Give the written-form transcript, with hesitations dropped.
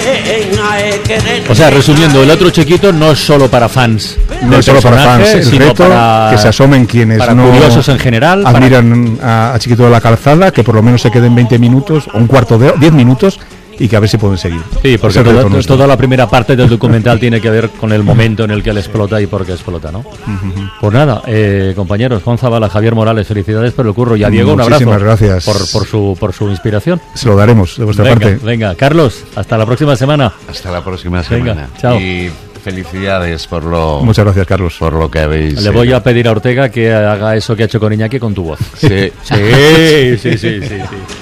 O sea, resumiendo, el otro Chiquito no es solo para fans. No es solo para fans, el reto que se asomen quienes para no curiosos en general, admiran a Chiquito de la Calzada, que por lo menos se queden 20 minutos o un cuarto de 10 minutos y que a ver si pueden seguir. Sí, porque toda la primera parte del documental tiene que ver con el momento en el que él explota y por qué explota, ¿no? Pues nada, compañeros, Juan Zabala, Javier Morales, felicidades por el curro, y a Diego un abrazo. Muchísimas gracias por su inspiración. Se lo daremos de vuestra parte. Venga, Carlos, hasta la próxima semana. Hasta la próxima semana. Venga, chao. Y felicidades por lo... Muchas gracias, Carlos. Por lo que habéis... Le voy a pedir a Ortega que haga eso que ha hecho con Iñaki con tu voz. Sí. Sí.